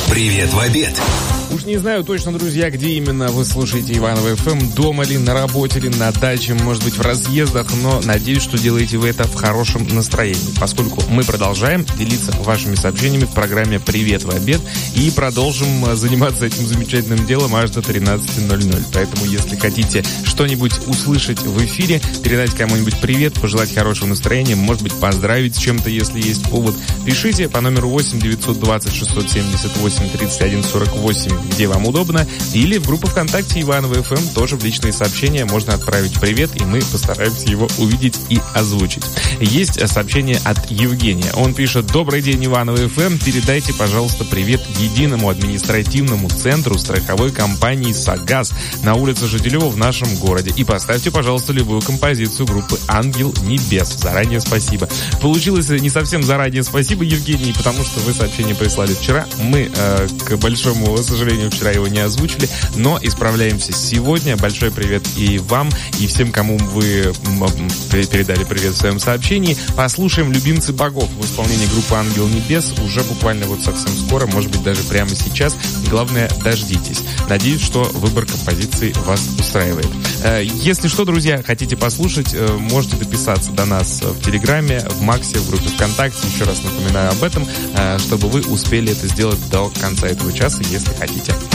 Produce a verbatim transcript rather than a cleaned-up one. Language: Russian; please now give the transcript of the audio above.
Привет в обед. Уж не знаю точно, друзья, где именно вы слушаете Иваново эф эм, дома ли, на работе ли, на даче, может быть, в разъездах, но надеюсь, что делаете вы это в хорошем настроении, поскольку мы продолжаем делиться вашими сообщениями в программе «Привет в обед» и продолжим заниматься этим замечательным делом аж до тринадцати ноль-ноль. Поэтому, если хотите что-нибудь услышать в эфире, передать кому-нибудь привет, пожелать хорошего настроения, может быть, поздравить с чем-то, если есть повод, пишите по номеру восемь девятьсот двадцать шестьсот семьдесят восемь тридцать один сорок восемь, где вам удобно, или в группу ВКонтакте Иваново эф эм тоже в личные сообщения можно отправить привет, и мы постараемся его увидеть и озвучить. Есть сообщение от Евгения. Он пишет: «Добрый день, Иваново эф эм. Передайте, пожалуйста, привет единому административному центру страховой компании «Сагаз» на улице Жителева в нашем городе. И поставьте, пожалуйста, любую композицию группы «Ангел Небес». Заранее спасибо». Получилось не совсем заранее спасибо, Евгений, потому что вы сообщение прислали вчера. Мы, э, к большому сожалению, вчера его не озвучили, но исправляемся сегодня. Большой привет и вам, и всем, кому вы передали привет в своем сообщении. Послушаем «Любимцы богов» в исполнении группы «Ангел Небес» уже буквально вот совсем скоро, может быть, даже прямо сейчас. Главное, дождитесь. Надеюсь, что выбор композиции вас устраивает. Если что, друзья, хотите послушать, можете дописаться до нас в Телеграме, в Максе, в группе ВКонтакте. Еще раз напоминаю об этом, чтобы вы успели это сделать до конца этого часа, если хотите.